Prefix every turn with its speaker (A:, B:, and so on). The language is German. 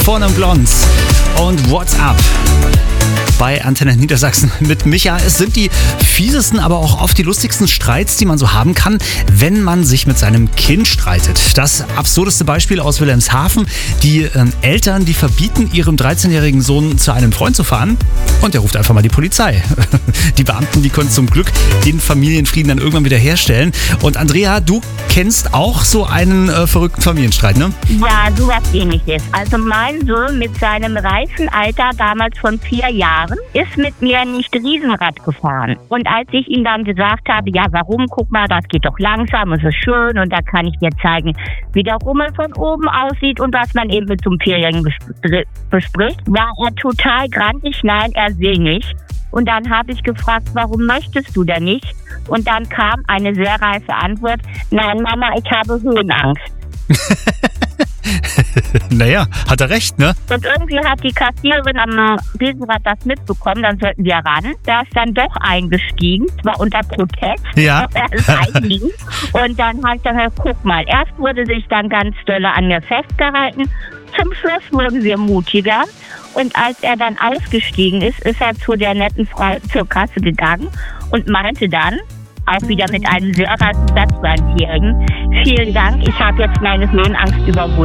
A: Vorne Blondes und What's Up bei Antenne Niedersachsen mit Micha. Es sind die fiesesten, aber auch oft die lustigsten Streits, die man so haben kann, wenn man sich mit seinem Kind streitet. Das absurdeste Beispiel aus Wilhelmshaven. Die Eltern, die verbieten ihrem 13-jährigen Sohn zu einem Freund zu fahren und der ruft einfach mal die Polizei. Die Beamten, die können zum Glück den Familienfrieden dann irgendwann wieder herstellen. Und Andrea, du kennst auch so einen verrückten Familienstreit, ne?
B: Ja, sowas Ähnliches. Also mein Sohn mit seinem reifen Alter, damals von 4 Jahren, ist mit mir nicht Riesenrad gefahren. Und als ich ihm dann gesagt habe, ja warum, guck mal, das geht doch langsam, es ist schön und da kann ich dir zeigen, wie der Rummel von oben aussieht und was man eben mit so einem 4-Jährigen bespricht, war er total grantig, nein, er will nicht. Und dann habe ich gefragt, warum möchtest du denn nicht? Und dann kam eine sehr reife Antwort, nein Mama, ich habe Höhenangst.
A: Naja, hat er recht, ne?
B: Und irgendwie hat die Kassiererin am Riesenrad das mitbekommen, dann sollten wir ran. Da ist dann doch eingestiegen, zwar unter Protest,
A: Ja.
B: er ist eingestiegen. Und dann habe ich dann gesagt, guck mal, erst wurde sich dann ganz dolle an mir festgehalten, zum Schluss wurden wir mutiger. Und als er dann ausgestiegen ist, ist er zu der netten Frau zur Kasse gegangen und meinte dann, auch wieder mit einem sehr rasen Satz beim Jährigen, vielen Dank, ich habe jetzt meine Höhenangst überwunden.